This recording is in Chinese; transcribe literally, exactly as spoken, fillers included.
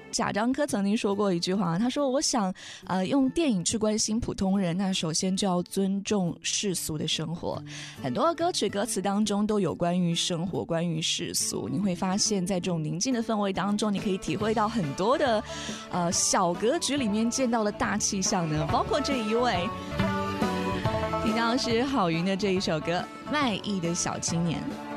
贾樟柯曾经说过一句话，他说我想呃用电影去关心普通人，那首先就要尊重世俗的生活。很多歌曲歌词当中都有关于生活，关于世俗，你会发现在这种宁静的氛围当中，你可以体会到很多的呃小格局里面见到的大气象呢，包括这一位听到是郝云的这一首歌《卖艺的小青年》。